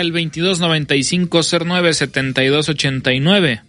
El 2295-09-7289,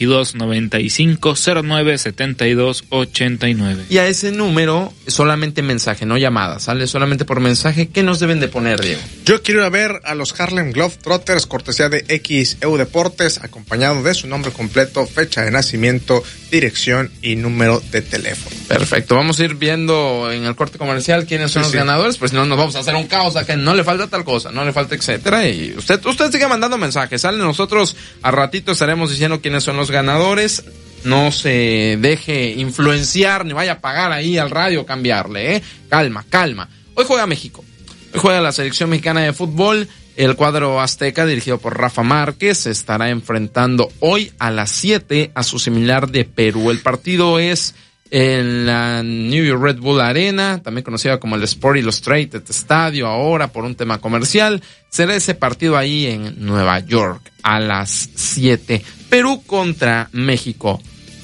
2295-09-7289. Y a ese número solamente mensaje, no llamada, sale solamente por mensaje. ¿Qué nos deben de poner, Diego? Yo quiero ir a ver a los Harlem Globetrotters, cortesía de XEU Deportes, acompañado de su nombre completo, fecha de nacimiento, dirección y número de teléfono. Perfecto, vamos a ir viendo en el corte comercial quiénes son los ganadores, pues si no nos vamos a hacer un caos acá, no le falta tal cosa, no le falta etcétera, y usted siga mandando mensajes, ¿sale? Nosotros a ratito estaremos diciendo quiénes son los ganadores. No se deje influenciar ni vaya a pagar ahí al radio, cambiarle, calma. Hoy juega México, hoy juega la selección mexicana de fútbol. El cuadro azteca, dirigido por Rafa Márquez, se estará enfrentando hoy a las 7 a su similar de Perú. El partido es en la New York Red Bull Arena, también conocida como el Sport Illustrated Estadio ahora por un tema comercial. Será ese partido ahí en Nueva York a las 7. Perú contra México.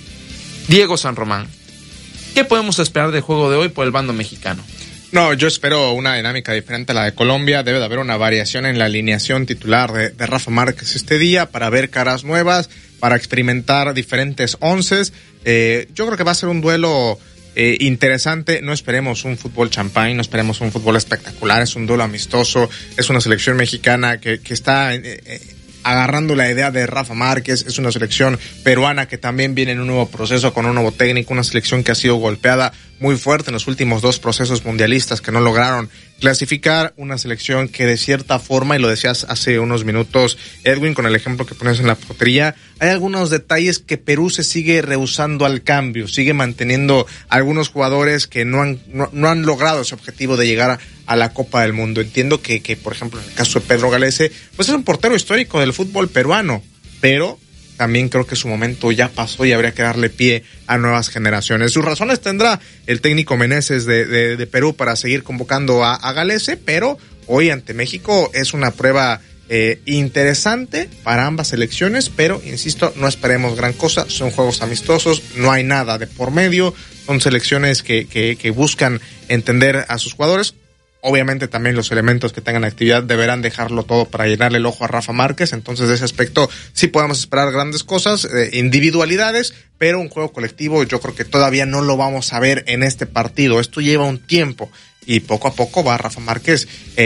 Diego San Román, ¿qué podemos esperar del juego de hoy por el bando mexicano? No, yo espero una dinámica diferente a la de Colombia. Debe de haber una variación en la alineación titular de Rafa Márquez este día para ver caras nuevas, para experimentar diferentes onces. Yo creo que va a ser un duelo interesante. No esperemos un fútbol champagne, no esperemos un fútbol espectacular. Es un duelo amistoso. Es una selección mexicana que está agarrando la idea de Rafa Márquez. Es una selección peruana que también viene en un nuevo proceso con un nuevo técnico, una selección que ha sido golpeada muy fuerte en los últimos 2 procesos mundialistas que no lograron clasificar, una selección que de cierta forma, y lo decías hace unos minutos, Edwin, con el ejemplo que pones en la portería, hay algunos detalles que Perú se sigue rehusando al cambio, sigue manteniendo algunos jugadores que no han logrado ese objetivo de llegar a la Copa del Mundo. Entiendo que por ejemplo, en el caso de Pedro Galese, pues es un portero histórico del fútbol peruano, pero también creo que su momento ya pasó y habría que darle pie a nuevas generaciones. Sus razones tendrá el técnico Meneses de Perú para seguir convocando a Galese, pero hoy ante México es una prueba interesante para ambas selecciones, pero insisto, no esperemos gran cosa, son juegos amistosos, no hay nada de por medio, son selecciones que buscan entender a sus jugadores. Obviamente también los elementos que tengan actividad deberán dejarlo todo para llenarle el ojo a Rafa Márquez, entonces de ese aspecto sí podemos esperar grandes cosas, individualidades, pero un juego colectivo yo creo que todavía no lo vamos a ver en este partido. Esto lleva un tiempo y poco a poco va Rafa Márquez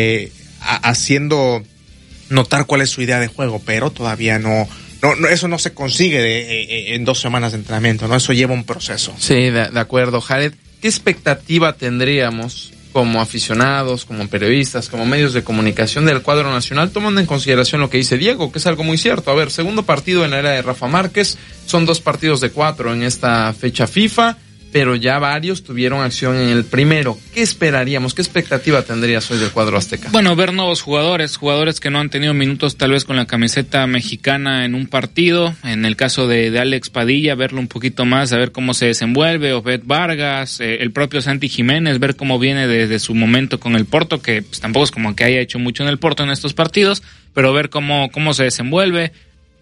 haciendo notar cuál es su idea de juego, pero todavía no, eso no se consigue en 2 semanas de entrenamiento, ¿no? Eso lleva un proceso. Sí, de acuerdo, Jared. ¿Qué expectativa tendríamos como aficionados, como periodistas, como medios de comunicación del cuadro nacional, tomando en consideración lo que dice Diego, que es algo muy cierto? A ver, segundo partido en la era de Rafa Márquez, son 2 partidos de 4 en esta fecha FIFA, pero ya varios tuvieron acción en el primero. ¿Qué esperaríamos? ¿Qué expectativa tendrías hoy del cuadro azteca? Bueno, ver nuevos jugadores que no han tenido minutos tal vez con la camiseta mexicana en un partido. En el caso de Alex Padilla, verlo un poquito más, a ver cómo se desenvuelve. Obed Vargas, el propio Santi Jiménez, ver cómo viene desde su momento con el Porto, que pues, tampoco es como que haya hecho mucho en el Porto en estos partidos, pero ver cómo se desenvuelve.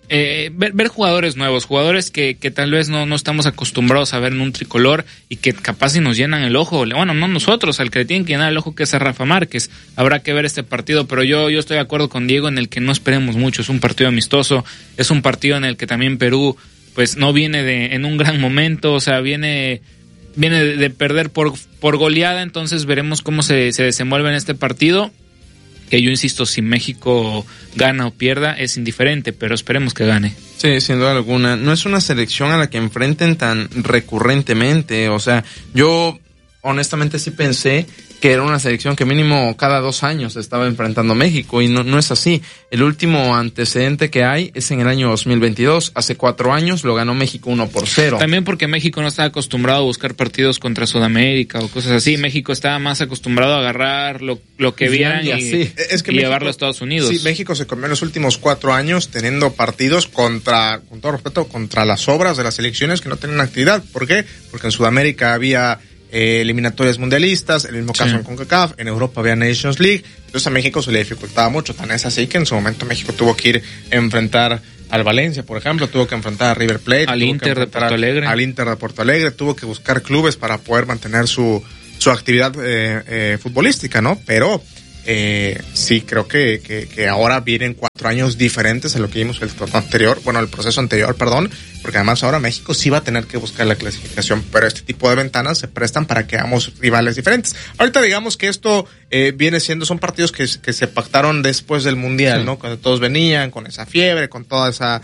Ver jugadores nuevos, jugadores que tal vez no estamos acostumbrados a ver en un tricolor y que capaz si nos llenan el ojo, bueno, no nosotros, al que le tienen que llenar el ojo que es a Rafa Márquez. Habrá que ver este partido, pero yo estoy de acuerdo con Diego en el que no esperemos mucho. Es un partido amistoso, es un partido en el que también Perú pues no viene en un gran momento, o sea, viene de perder por goleada, entonces veremos cómo se desenvuelve en este partido. Que yo insisto, si México gana o pierda es indiferente, pero esperemos que gane. Sí, sin duda alguna. No es una selección a la que enfrenten tan recurrentemente. O sea, yo honestamente sí pensé que era una selección que mínimo cada 2 años estaba enfrentando a México, y no es así. El último antecedente que hay es en el año 2022. Hace 4 años lo ganó México 1-0. También porque México no estaba acostumbrado a buscar partidos contra Sudamérica o cosas así. México estaba más acostumbrado a agarrar lo que vieran y México, llevarlo a Estados Unidos. Sí, México se comió en los últimos 4 años teniendo partidos con todo respeto, contra las obras de las selecciones que no tenían actividad. ¿Por qué? Porque en Sudamérica había eliminatorias mundialistas, el mismo caso en CONCACAF, en Europa había Nations League, entonces a México se le dificultaba mucho, tan es así que en su momento México tuvo que ir a enfrentar al Valencia, por ejemplo, tuvo que enfrentar a River Plate, al Inter de Porto Alegre, tuvo que buscar clubes para poder mantener su actividad futbolística, ¿no? Pero sí creo que ahora vienen 4 años diferentes a lo que vimos el proceso anterior, porque además ahora México sí va a tener que buscar la clasificación, pero este tipo de ventanas se prestan para que hagamos rivales diferentes. Ahorita digamos que esto son partidos que se pactaron después del Mundial, sí, ¿no? Cuando todos venían con esa fiebre, con toda esa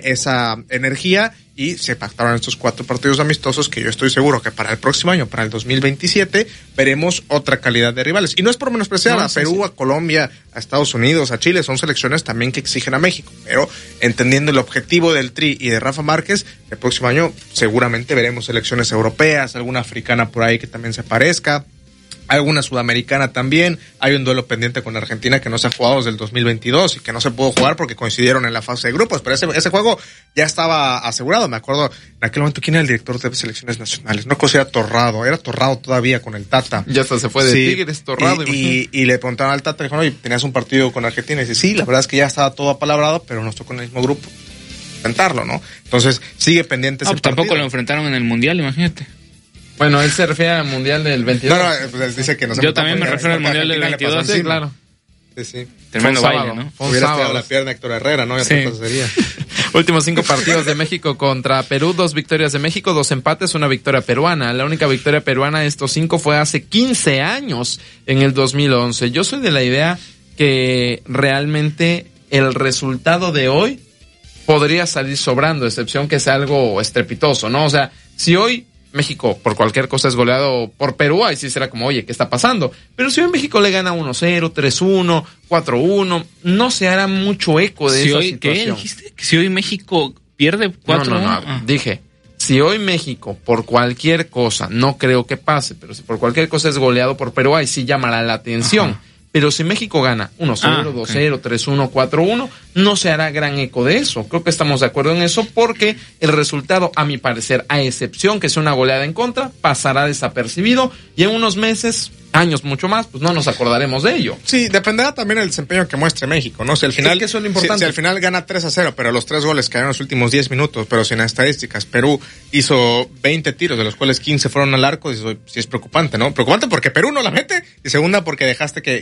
energía, y se pactaron estos 4 partidos amistosos que yo estoy seguro que para el próximo año, para el 2027, veremos otra calidad de rivales. Y no es por menospreciar a Perú, a Colombia, a Estados Unidos, a Chile, son selecciones también que exigen a México, pero entendiendo el objetivo del Tri y de Rafa Márquez, el próximo año seguramente veremos selecciones europeas, alguna africana por ahí que también se parezca, alguna sudamericana también. Hay un duelo pendiente con Argentina que no se ha jugado desde el 2022 y que no se pudo jugar porque coincidieron en la fase de grupos, pero ese juego ya estaba asegurado. Me acuerdo en aquel momento quién era el director de selecciones nacionales, no era Torrado todavía con el Tata. Ya hasta se fue de Tigres, Torrado. Y le preguntaron al Tata, dijo, oye, tenías un partido con Argentina, y dice, sí, la verdad es que ya estaba todo apalabrado, pero nos tocó en el mismo grupo enfrentarlo, ¿no? Entonces sigue pendiente ese partido. Tampoco lo enfrentaron en el Mundial, imagínate. Bueno, él se refiere al Mundial del 22. No, pues dice que no se. Yo también me refiero al Mundial del 22. Sí, claro. Sí. Tremendo baile, ¿no? Hubiera tirado la pierna Héctor Herrera, ¿no? Ya sí. sería. Últimos 5 partidos de México contra Perú, 2 victorias de México, 2 empates, 1 victoria peruana. La única victoria peruana de estos 5 fue hace 15 años, en el 2011. Yo soy de la idea que realmente el resultado de hoy podría salir sobrando, excepción que sea algo estrepitoso, ¿no? O sea, si hoy México por cualquier cosa es goleado por Perú, ahí sí será como, oye, ¿qué está pasando? Pero si hoy México le gana 1-0, 3-1, 4-1, no se hará mucho eco de esa situación. ¿Qué dijiste? ¿Que si hoy México pierde 4-1? No. Dije, si hoy México por cualquier cosa, no creo que pase, pero si por cualquier cosa es goleado por Perú, ahí sí llamará la atención. Ajá. Pero si México gana 1-0, 2-0, 3-1, 4-1, no se hará gran eco de eso. Creo que estamos de acuerdo en eso porque el resultado, a mi parecer, a excepción que sea una goleada en contra, pasará desapercibido y en unos meses, años mucho más, pues no nos acordaremos de ello. Sí, dependerá también del desempeño que muestre México, ¿no? Si al final, sí, que eso es lo importante. Si al final gana 3-0, pero los 3 goles cayeron en los últimos 10 minutos, pero sin estadísticas, Perú hizo 20 tiros, de los cuales 15 fueron al arco, y sí es preocupante, ¿no? Preocupante porque Perú no la mete, y segunda porque dejaste que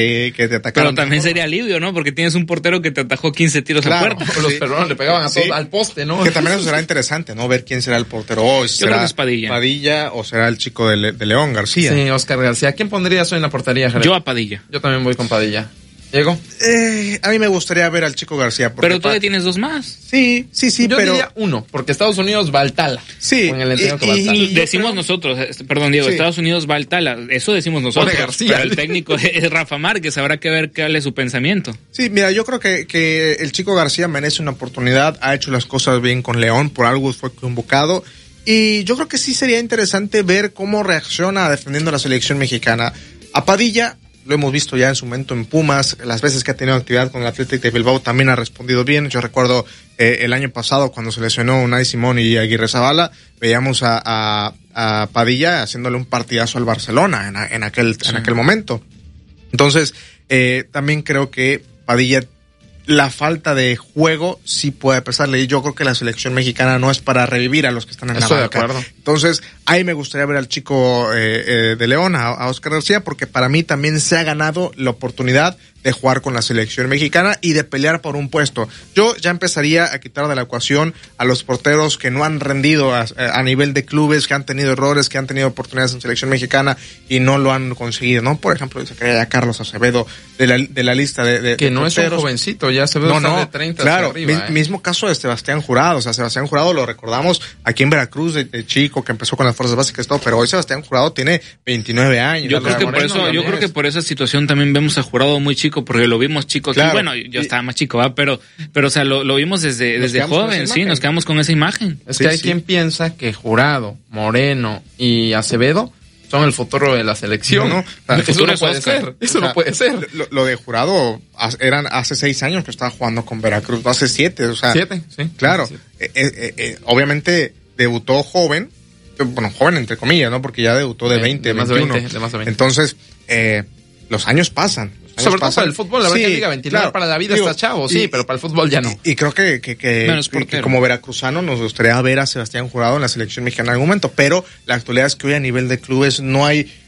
te atacaran. Pero también sería alivio, ¿no? Porque tienes un portero que te atajó 15 tiros a puerta. Los peruanos le pegaban a todos al poste, ¿no? Que también eso será interesante, ¿no? Ver quién será el portero hoy. Yo creo que es Padilla. Padilla o será el chico de León García. Sí, Oscar García. ¿Quién pondrías hoy en la portería, Jared? Yo a Padilla. Yo también voy con Padilla. ¿Diego? A mí me gustaría ver al chico García. Pero tú le tienes 2 más. Sí, yo pero diría 1, porque Estados Unidos va al Tala. Sí. Y decimos nosotros, perdón Diego, sí. Estados Unidos va al Tala, eso decimos nosotros. García. Pero el técnico es Rafa Márquez, habrá que ver cuál es su pensamiento. Sí, mira, yo creo que el chico García merece una oportunidad, ha hecho las cosas bien con León, por algo fue convocado. Y yo creo que sí sería interesante ver cómo reacciona defendiendo la selección mexicana. A Padilla lo hemos visto ya en su momento en Pumas, las veces que ha tenido actividad con el Athletic de Bilbao también ha respondido bien. Yo recuerdo el año pasado cuando se lesionó Unai Simón y Aguirre Zabala, veíamos a Padilla haciéndole un partidazo al Barcelona en aquel momento. Entonces, también creo que Padilla, la falta de juego sí puede pesarle, y yo creo que la selección mexicana no es para revivir a los que están en la banca. Estoy de acuerdo. Entonces, ahí me gustaría ver al chico de León, a Oscar García, porque para mí también se ha ganado la oportunidad de jugar con la selección mexicana y de pelear por un puesto. Yo ya empezaría a quitar de la ecuación a los porteros que no han rendido a nivel de clubes, que han tenido errores, que han tenido oportunidades en selección mexicana y no lo han conseguido, ¿no? Por ejemplo, yo sacaría a Carlos Acevedo de la lista de que no porteros. Es un jovencito, ya Acevedo está de 30 claro, hacia arriba. Mismo caso de Sebastián Jurado. O sea, Sebastián Jurado lo recordamos aquí en Veracruz de chico, que empezó con las fuerzas básicas y todo, pero hoy Sebastián Jurado tiene 29 años. Yo creo que por esa situación también vemos a Jurado muy chico, porque lo vimos chico aquí. Claro. Bueno, yo estaba más chico, ¿va? Pero o sea, lo vimos desde joven, sí, nos quedamos con esa imagen. Es que hay quien piensa que Jurado, Moreno y Acevedo son el futuro de la selección. No, eso no puede ser. Eso no puede ser. Lo de Jurado eran hace 6 años que estaba jugando con Veracruz, hace 7, o sea. 7, sí. Claro. Obviamente debutó joven, bueno, joven entre comillas, ¿no? Porque ya debutó de 20, de más 21. De 20, de más de 20. Entonces, los años pasan. Sobre todo para el fútbol, la verdad que Liga 29 claro, para la vida está chavo, sí, pero para el fútbol ya no. Y creo que como veracruzano nos gustaría ver a Sebastián Jurado en la selección mexicana en algún momento, pero la actualidad es que hoy a nivel de clubes no hay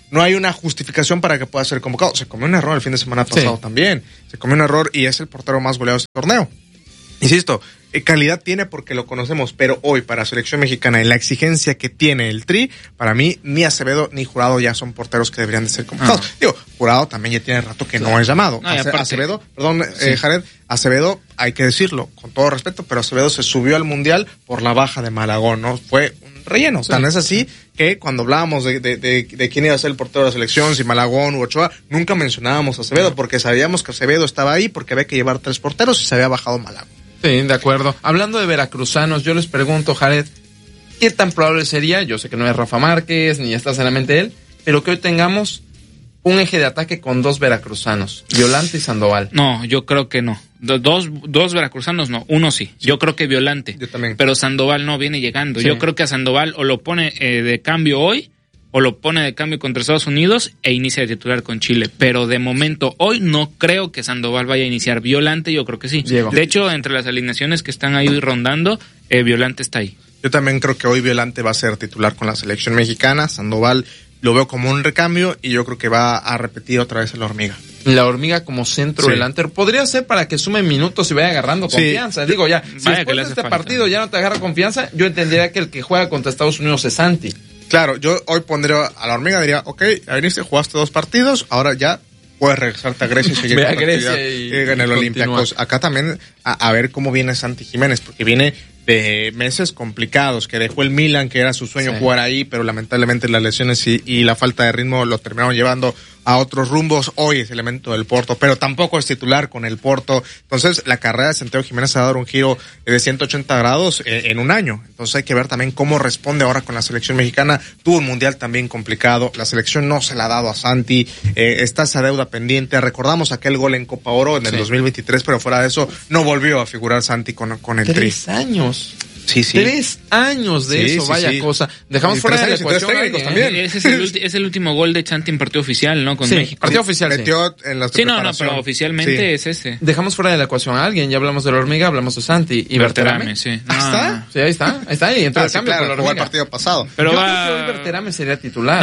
no hay una justificación para que pueda ser convocado. Se comió un error el fin de semana pasado también. Se comió un error y es el portero más goleado de este torneo. Insisto, calidad tiene porque lo conocemos, pero hoy para selección mexicana en la exigencia que tiene el Tri, para mí ni Acevedo ni Jurado ya son porteros que deberían de ser convocados. Jurado también ya tiene rato que no es llamado. Acevedo, Jared, Acevedo, hay que decirlo, con todo respeto, pero Acevedo se subió al Mundial por la baja de Malagón, ¿no? Fue un relleno. Tan es así que cuando hablábamos de quién iba a ser el portero de la selección, si Malagón u Ochoa, nunca mencionábamos a Acevedo, porque sabíamos que Acevedo estaba ahí porque había que llevar 3 porteros y se había bajado Malagón. Sí, de acuerdo. Hablando de veracruzanos, yo les pregunto, Jared, ¿qué tan probable sería? Yo sé que no es Rafa Márquez, ni está en la mente de él, pero que hoy tengamos un eje de ataque con 2 veracruzanos, Violante y Sandoval. No, yo creo que no. Dos veracruzanos no, uno sí. Yo creo que Violante. Yo también. Pero Sandoval no viene llegando. Sí. Yo creo que a Sandoval o lo pone de cambio hoy, o lo pone de cambio contra Estados Unidos e inicia de titular con Chile. Pero de momento, hoy no creo que Sandoval vaya a iniciar. Violante yo creo que sí. Diego. De hecho, entre las alineaciones que están ahí rondando, Violante está ahí. Yo también creo que hoy Violante va a ser titular con la selección mexicana. Sandoval lo veo como un recambio y yo creo que va a repetir otra vez la Hormiga. La Hormiga como centro delantero. Podría ser para que sume minutos y vaya agarrando confianza. Digo, ya, si después de este partido ya no te agarra confianza, yo entendería que el que juega contra Estados Unidos es Santi. Claro, yo hoy pondría a la Hormiga, diría, ok, a veniste, jugaste 2 partidos, ahora ya puedes regresarte a Grecia y seguir con la actividad en el Olympiacos. Acá también a ver cómo viene Santi Jiménez, porque viene de meses complicados, que dejó el Milan, que era su sueño jugar ahí, pero lamentablemente las lesiones y la falta de ritmo lo terminaron llevando a otros rumbos. Hoy es elemento del Porto, pero tampoco es titular con el Porto. Entonces, la carrera de Santiago Jiménez ha dado un giro de 180 grados en un año. Entonces, hay que ver también cómo responde ahora con la selección mexicana. Tuvo un mundial también complicado. La selección no se la ha dado a Santi. Está esa deuda pendiente. Recordamos aquel gol en Copa Oro en el 2023, pero fuera de eso, no volvió a figurar Santi con el Tri. 3 años. Sí. 3 años de eso, vaya cosa. Dejamos fuera de la ecuación también. Ese es el último gol de Santi en partido oficial, ¿no? Con México. Partido oficial. Metió en las pero oficialmente es ese. Dejamos fuera de la ecuación a alguien. Ya hablamos de la Hormiga, hablamos de Santi y Berterame. Sí. ¿Está? Sí, ahí está. Y entró el cambio con la Hormiga. Jugó el partido pasado. Pero yo creo que hoy Berterame sería titular.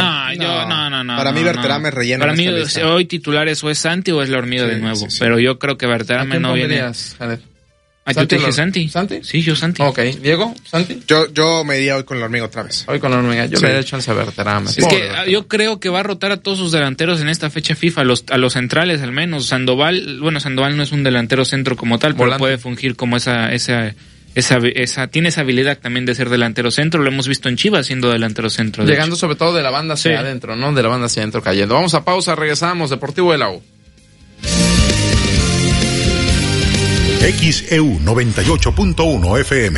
No. Para mí Berterame rellena. Para mí hoy titulares o es Santi o es la Hormiga de nuevo. Pero yo creo que Berterame no viene. Yo te dije Santi. ¿Santi? Sí, yo Santi. Ok. ¿Diego? ¿Santi? Yo me iría hoy con la Hormiga otra vez. Hoy con la Hormiga. Yo le he hecho chance a Berterame. Es que yo creo que va a rotar a todos sus delanteros en esta fecha FIFA, a los centrales al menos. Sandoval no es un delantero centro como tal, pero puede fungir como tiene esa habilidad también de ser delantero centro. Lo hemos visto en Chivas siendo delantero centro. Llegando sobre todo de la banda hacia adentro, ¿no? De la banda hacia adentro cayendo. Vamos a pausa, regresamos. Deportivo de la U. XEU 98.1 FM.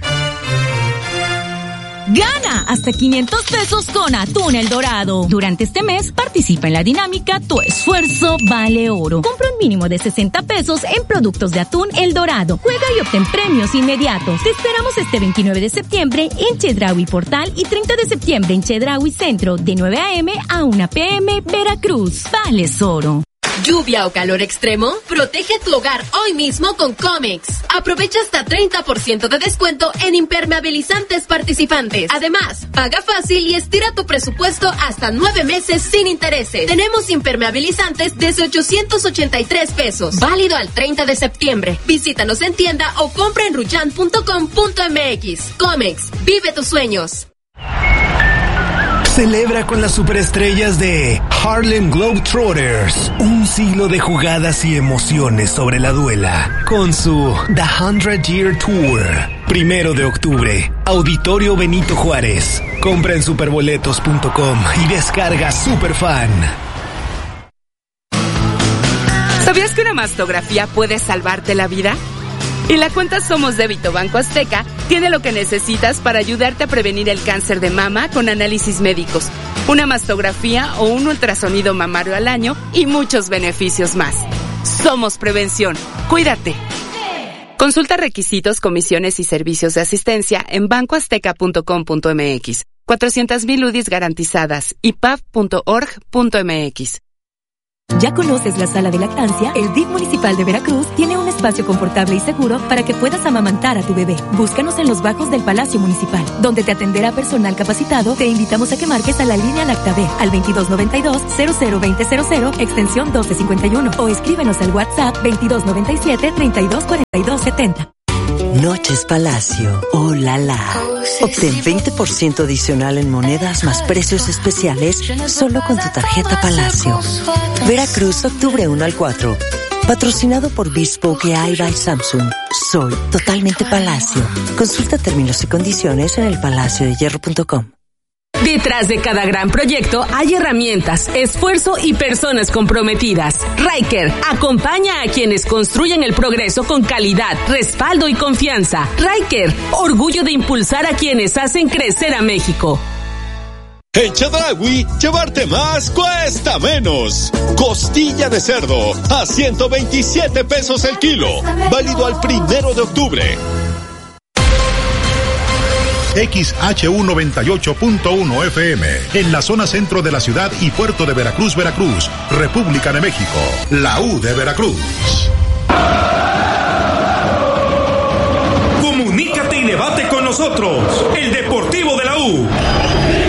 Gana hasta 500 pesos con Atún El Dorado. Durante este mes participa en la dinámica Tu Esfuerzo Vale Oro. Compra un mínimo de 60 pesos en productos de Atún El Dorado. Juega y obtén premios inmediatos. Te esperamos este 29 de septiembre en Chedraui Portal y 30 de septiembre en Chedraui Centro de 9 a.m. a 1 p.m. Veracruz. Vales Oro. ¿Lluvia o calor extremo? Protege tu hogar hoy mismo con Comex. Aprovecha hasta 30% de descuento en impermeabilizantes participantes. Además, paga fácil y estira tu presupuesto hasta 9 meses sin intereses. Tenemos impermeabilizantes desde 883 pesos. Válido al 30 de septiembre. Visítanos en tienda o compra en ruyan.com.mx. Comex, vive tus sueños. Celebra con las superestrellas de Harlem Globetrotters, un siglo de jugadas y emociones sobre la duela, con su The 100 Year Tour. 1 de octubre, Auditorio Benito Juárez. Compra en superboletos.com y descarga Superfan. ¿Sabías que una mastografía puede salvarte la vida? Y la cuenta Somos Débito Banco Azteca tiene lo que necesitas para ayudarte a prevenir el cáncer de mama con análisis médicos, una mastografía o un ultrasonido mamario al año y muchos beneficios más. Somos Prevención. Cuídate. Consulta requisitos, comisiones y servicios de asistencia en bancoazteca.com.mx. 400,000 UDIs garantizadas. IPAF.org.mx. ¿Ya conoces la sala de lactancia? El DIF Municipal de Veracruz tiene un espacio confortable y seguro para que puedas amamantar a tu bebé. Búscanos en los bajos del Palacio Municipal, donde te atenderá personal capacitado. Te invitamos a que marques a la línea LactaVer al 2292-002000, extensión 1251, o escríbenos al WhatsApp 2297-324270. Noches Palacio, oh la la. Obtén 20% adicional en monedas más precios especiales solo con tu tarjeta Palacio. Veracruz, octubre 1 al 4. Patrocinado por Bespoke AI by Samsung. Soy totalmente Palacio. Consulta términos y condiciones en elpalaciodehierro.com. Detrás de cada gran proyecto hay herramientas, esfuerzo y personas comprometidas. Ryker acompaña a quienes construyen el progreso con calidad, respaldo y confianza. Ryker, orgullo de impulsar a quienes hacen crecer a México. En Chedraui, llevarte más cuesta menos. Costilla de cerdo a 127 pesos el kilo. Válido al 1 de octubre. XHU98.1 FM, en la zona centro de la ciudad y puerto de Veracruz, Veracruz, República de México, la U de Veracruz. Comunícate y debate con nosotros. El deporte